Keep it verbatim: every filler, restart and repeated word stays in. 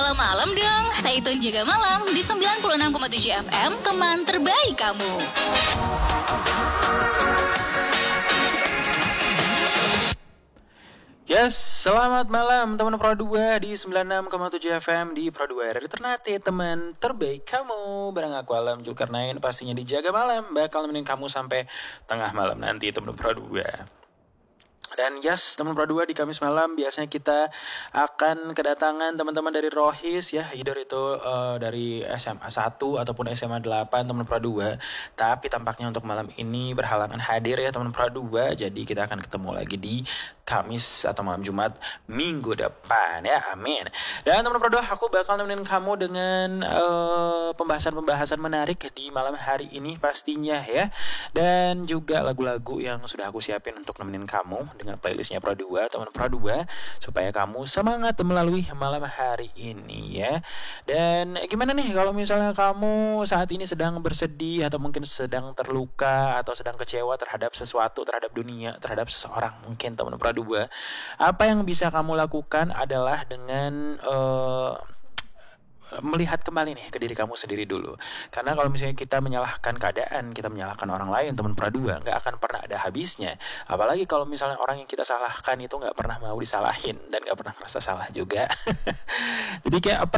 malam dong. Stay tune Jaga Malam di sembilan puluh enam koma tujuh F M, teman terbaik kamu. Yes, selamat malam teman Pro dua di sembilan puluh enam koma tujuh F M di Pro dua Radio Ternate, teman terbaik kamu. Bareng aku Alam Zulkarnain, pastinya di Jaga Malam bakal nemenin kamu sampai tengah malam nanti teman Pro dua. Dan yes, teman Pro dua, di Kamis malam biasanya kita akan kedatangan teman-teman dari Rohis ya, either itu uh, dari S M A satu ataupun S M A delapan teman Pro dua. Tapi tampaknya untuk malam ini berhalangan hadir ya teman Pro dua. Jadi kita akan ketemu lagi di Kamis atau malam Jumat minggu depan ya, amin. Dan teman Pro dua, aku bakal nemenin kamu dengan uh, pembahasan-pembahasan menarik di malam hari ini pastinya ya. Dan juga lagu-lagu yang sudah aku siapin untuk nemenin kamu dengan playlistnya Pro dua, teman Pro dua, supaya kamu semangat melalui malam hari ini ya. Dan gimana nih kalau misalnya kamu saat ini sedang bersedih atau mungkin sedang terluka atau sedang kecewa terhadap sesuatu, terhadap dunia, terhadap seseorang mungkin teman Pro dua, apa yang bisa kamu lakukan adalah dengan uh, melihat kembali nih ke diri kamu sendiri dulu. Karena kalau misalnya kita menyalahkan keadaan, kita menyalahkan orang lain, teman Pro dua, nggak akan pernah ada habisnya. Apalagi kalau misalnya orang yang kita salahkan itu nggak pernah mau disalahin dan nggak pernah merasa salah juga. Jadi kayak